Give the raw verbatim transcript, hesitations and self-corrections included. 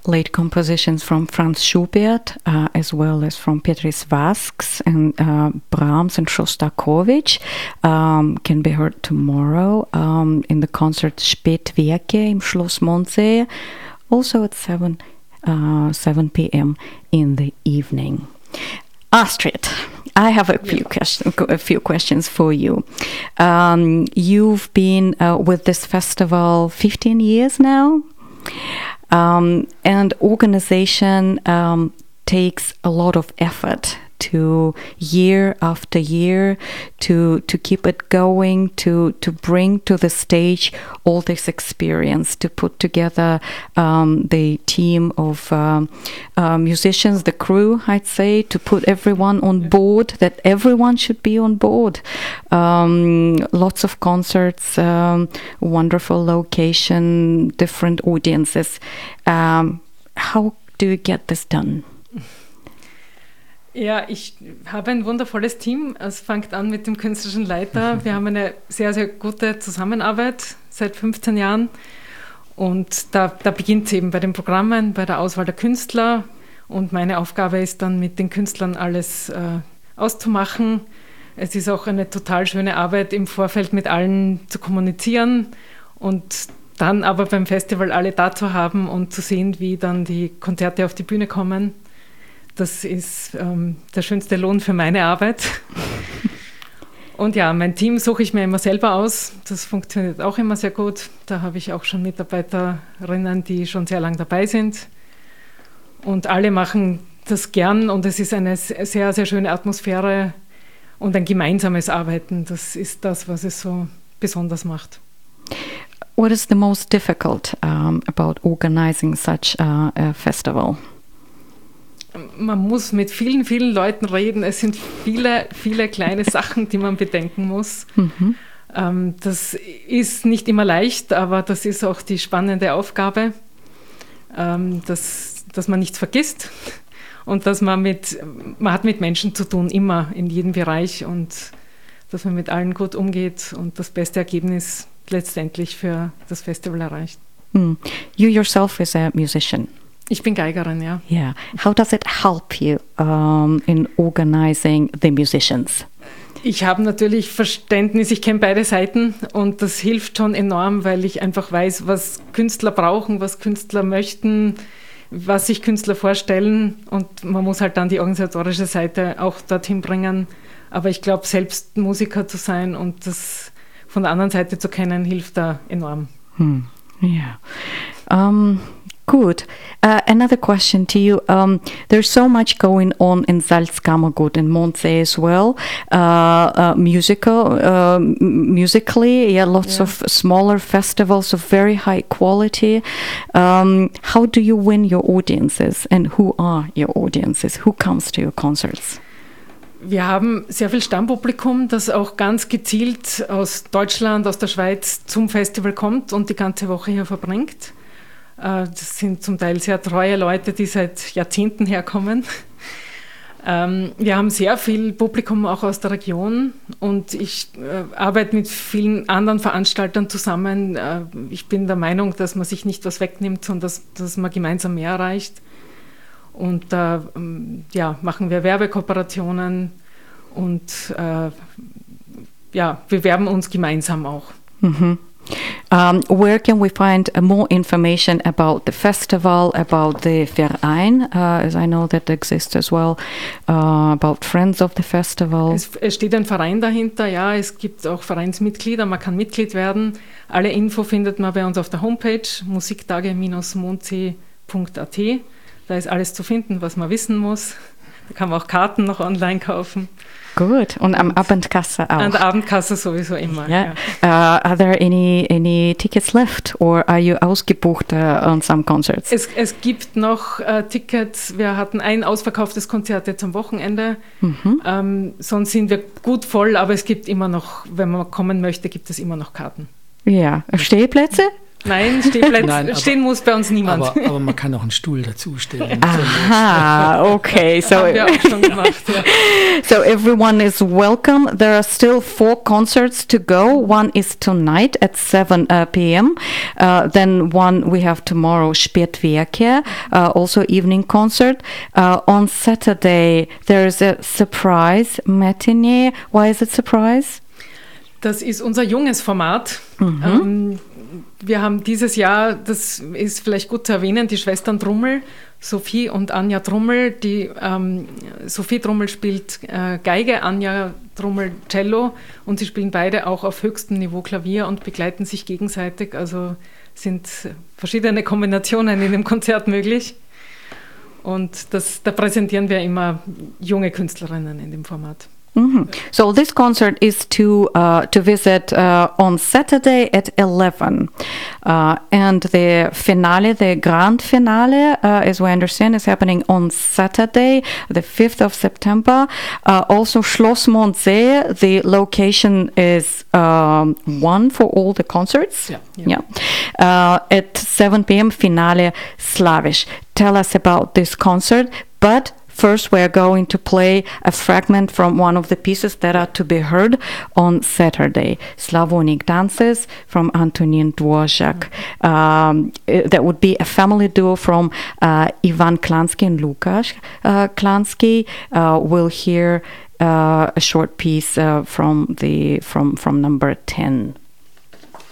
late compositions from Franz Schubert, uh, as well as from Petrus Vasks and uh, Brahms and Shostakovich, um, can be heard tomorrow um, in the concert Spätwerke im Schloss Mondsee, also at seven p.m. in the evening. Astrid, I have a few, question, a few questions for you. Um, you've been uh, with this festival fifteen years now, um, and organization um, takes a lot of effort to year after year to to keep it going, to to bring to the stage all this experience, to put together um, the team of um, uh, musicians, the crew, I'd say, to put everyone on board, that everyone should be on board. Um, lots of concerts, um, wonderful location, different audiences. Um, how do you get this done? Ja, ich habe ein wundervolles Team. Es fängt an mit dem künstlerischen Leiter. Wir haben eine sehr, sehr gute Zusammenarbeit seit fünfzehn Jahren. Und da, da beginnt es eben bei den Programmen, bei der Auswahl der Künstler. Und meine Aufgabe ist dann, mit den Künstlern alles äh, auszumachen. Es ist auch eine total schöne Arbeit, im Vorfeld mit allen zu kommunizieren und dann aber beim Festival alle da zu haben und zu sehen, wie dann die Konzerte auf die Bühne kommen. Das ist ähm, der schönste Lohn für meine Arbeit. Und ja, mein Team suche ich mir immer selber aus. Das funktioniert auch immer sehr gut. Da habe ich auch schon Mitarbeiterinnen, die schon sehr lange dabei sind. Und alle machen das gern und es ist eine sehr, sehr schöne Atmosphäre und ein gemeinsames Arbeiten. Das ist das, was es so besonders macht. What is the most difficult um, about organizing such uh, a festival? Man muss mit vielen, vielen Leuten reden. Es sind viele, viele kleine Sachen, die man bedenken muss. Mhm. Ähm, das ist nicht immer leicht, aber das ist auch die spannende Aufgabe, ähm, dass, dass man nichts vergisst und dass man mit, man hat mit Menschen zu tun, immer in jedem Bereich und dass man mit allen gut umgeht und das beste Ergebnis letztendlich für das Festival erreicht. Mm. You yourself is a musician. Ich bin Geigerin, ja. Yeah. How does it help you um, in organizing the musicians? Ich habe natürlich Verständnis, ich kenne beide Seiten und das hilft schon enorm, weil ich einfach weiß, was Künstler brauchen, was Künstler möchten, was sich Künstler vorstellen und man muss halt dann die organisatorische Seite auch dorthin bringen. Aber ich glaube, selbst Musiker zu sein und das von der anderen Seite zu kennen, hilft da enorm. Hmm. Yeah. Um, good. Uh, another question to you. Um, there's so much going on in Salzkammergut in Mondsee as well. Uh, uh, musical, uh, musically, yeah, lots yeah. of smaller festivals of very high quality. Um, how do you win your audiences and who are your audiences? Who comes to your concerts? Wir haben sehr viel Stammpublikum, das auch ganz gezielt aus Deutschland, aus der Schweiz zum Festival kommt und die ganze Woche hier verbringt. Das sind zum Teil sehr treue Leute, die seit Jahrzehnten herkommen. Wir haben sehr viel Publikum auch aus der Region und ich arbeite mit vielen anderen Veranstaltern zusammen. Ich bin der Meinung, dass man sich nicht was wegnimmt, sondern dass, dass man gemeinsam mehr erreicht. Und da ja, machen wir Werbekooperationen und äh, ja, bewerben uns gemeinsam auch. Mm-hmm. Um, where can we find uh, more information about the festival, about the Verein, uh, as I know that exists as well, uh, about Friends of the Festival? Es, es steht ein Verein dahinter, ja, es gibt auch Vereinsmitglieder, man kann Mitglied werden. Alle Info findet man bei uns auf der Homepage musiktage Bindestrich mondsee Punkt a t. Da ist alles zu finden, was man wissen muss. Da kann man auch Karten noch online kaufen. Gut. Und am Abendkasse auch. An der Abendkasse sowieso immer. Yeah. Ja. Uh, are there any any tickets left or are you ausgebucht uh, on some concerts? Es, es gibt noch uh, Tickets. Wir hatten ein ausverkauftes Konzert jetzt am Wochenende. Mhm. Um, sonst sind wir gut voll, aber es gibt immer noch, wenn man kommen möchte, gibt es immer noch Karten. Ja. Stehplätze? Nein, Stehplätze, Nein, aber, stehen muss bei uns niemand. Aber, aber man kann auch einen Stuhl dazustellen. Aha, okay. So, haben wir auch schon gemacht, ja. So everyone is welcome. There are still four concerts to go. One is tonight at seven p.m. Uh, then one we have tomorrow, Spätwerke, uh, also evening concert. Uh, on Saturday there is a surprise matinee. Why is it surprise? Das ist unser junges Format. Mhm. Ähm, wir haben dieses Jahr, das ist vielleicht gut zu erwähnen, die Schwestern Drummel, Sophie und Anja Drummel. Die ähm, Sophie Drummel spielt äh, Geige, Anja Drummel Cello und sie spielen beide auch auf höchstem Niveau Klavier und begleiten sich gegenseitig. Also sind verschiedene Kombinationen in dem Konzert möglich. Und das, da präsentieren wir immer junge Künstlerinnen in dem Format. Mm-hmm. So this concert is to uh, to visit uh, on Saturday at eleven, uh, and the finale, the grand finale, uh, as we understand, is happening on Saturday, the fifth of September. Uh, also, Schloss Mondsee, the location is um, one for all the concerts. Yeah. Yeah. yeah. Uh, at seven p.m. finale Slavish. Tell us about this concert, but first, we are going to play a fragment from one of the pieces that are to be heard on Saturday. Slavonic Dances from Antonin Dvorak. Um, that would be a family duo from uh, Ivan Klansky and Lukasz uh, Klansky. Uh, we'll hear uh, a short piece uh, from the from from number ten.